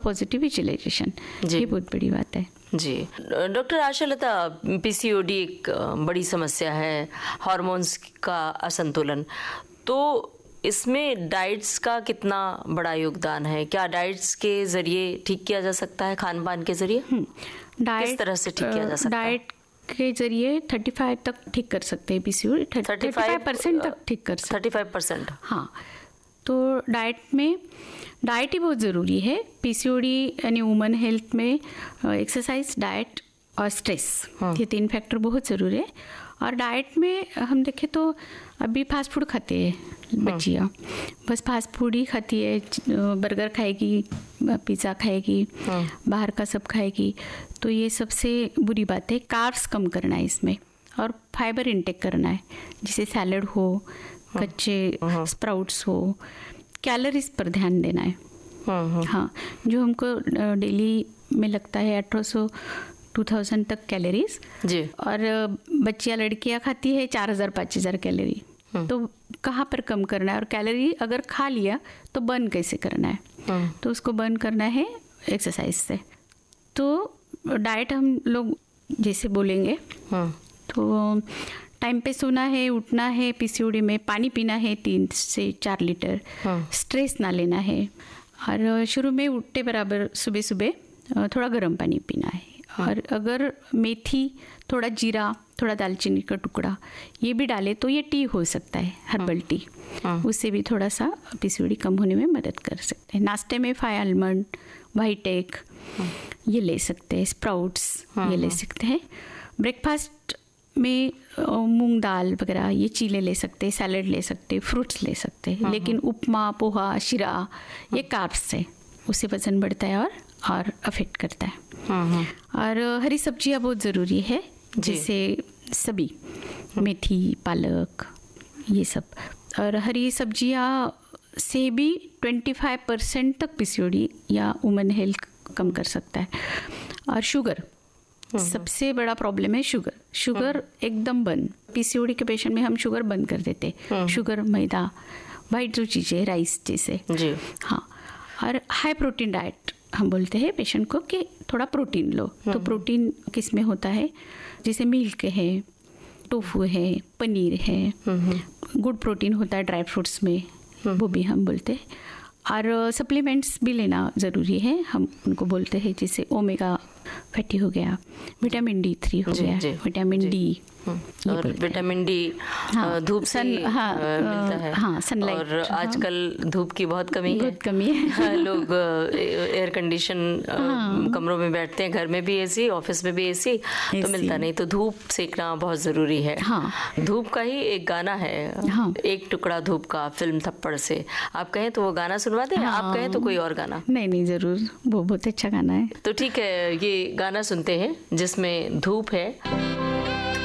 Positive visualisation, ये बहुत बड़ी बात है जी। डॉक्टर आशालता, पीसीओडी एक बड़ी समस्या है, हार्मोन्स का असंतुलन, तो इसमें डाइट्स का कितना बड़ा योगदान है? क्या डाइट्स के जरिए ठीक किया जा सकता है, खान पान के जरिए? किस तरह से ठीक किया जा सकता है? डाइट के जरिए 35 तक ठीक कर सकते हैं पीसीओडी, 35% तक ठीक कर सकते हैं। 35%? हाँ। तो डाइट ही बहुत ज़रूरी है पीसीओडी यानी वुमन हेल्थ में। एक्सरसाइज, डाइट और स्ट्रेस, ये 3 फैक्टर बहुत ज़रूरी है। और डाइट में हम देखें तो अभी फास्ट फूड खाते हैं बच्चियाँ, बस फास्ट फूड ही खाती है, बर्गर खाएगी, पिज़्ज़ा खाएगी, बाहर का सब खाएगी, तो ये सबसे बुरी बात है। कार्ब्स कम करना है इसमें और फाइबर इंटेक करना है, जिसे सैलड हो, कच्चे स्प्राउट्स हो, कैलोरीज पर ध्यान देना है। हाँ, जो हमको डेली में लगता है 1800-2000 तक कैलोरीज जी, और बच्चियाँ लड़कियाँ खाती है 4000-5000 कैलोरी। तो कहाँ पर कम करना है, और कैलोरी अगर खा लिया तो बर्न कैसे करना है? तो उसको बर्न करना है एक्सरसाइज से। तो डाइट हम लोग जैसे बोलेंगे तो टाइम पे सोना है, उठना है, पीसीओडी में पानी पीना है 3 से 4 लीटर, स्ट्रेस ना लेना है, और शुरू में उठते बराबर सुबह सुबह थोड़ा गर्म पानी पीना है। और अगर मेथी, थोड़ा जीरा, थोड़ा दालचीनी का टुकड़ा ये भी डाले तो ये टी हो सकता है, हर्बल टी, उससे भी थोड़ा सा पीसीओडी कम होने में मदद कर सकते हैं। नाश्ते में 5 आलमंड, व्हाइट एग ये ले सकते हैं, स्प्राउट्स ये ले सकते हैं। ब्रेकफास्ट में मूंग दाल वगैरह ये चीज़ें ले सकते हैं, सैलड ले सकते हैं, फ्रूट्स ले सकते हैं। लेकिन उपमा, पोहा, शीरा ये कार्ब्स है, उससे वजन बढ़ता है और अफेक्ट करता है। और हरी सब्जियां बहुत ज़रूरी है, जैसे सभी मेथी, पालक ये सब। और हरी सब्जियां से भी 25% तक पीसीओडी या वुमन हेल्थ कम कर सकता है। और शुगर, सबसे बड़ा प्रॉब्लम है शुगर एकदम बंद। पीसीओडी के पेशेंट में हम शुगर बंद कर देते, शुगर, मैदा, वाइट जो चीज़ें, राइस जैसे जी। हाँ, और हाई प्रोटीन डाइट हम बोलते हैं पेशेंट को कि थोड़ा प्रोटीन लो। तो प्रोटीन किस में होता है, जैसे मिल्क है, टोफू है, पनीर है, गुड प्रोटीन होता है ड्राई फ्रूट्स में, वो भी हम बोलते हैं। और सप्लीमेंट्स भी लेना ज़रूरी है, हम उनको बोलते हैं, जैसे ओमेगा फैटी हो गया, विटामिन D3 हो गया, विटामिन डी, और विटामिन डी धूप से मिलता है। हाँ, सनलाइट। और आजकल धूप की बहुत कमी है। लोग एयर कंडीशन कमरों में बैठते हैं, घर में भी एसी, ऑफिस में भी एसी, तो मिलता नहीं, तो धूप सेकना बहुत ज़रूरी है। धूप का ही एक गाना है, एक टुकड़ा धूप का, फिल्म थप्पड़ से। आप कहें तो वो गाना सुनवा दें, आप कहें तो कोई और गाना? नहीं, ज़रूर, वो बहुत अच्छा गाना है। तो ठीक है, ये गाना सुनते हैं जिसमें धूप है।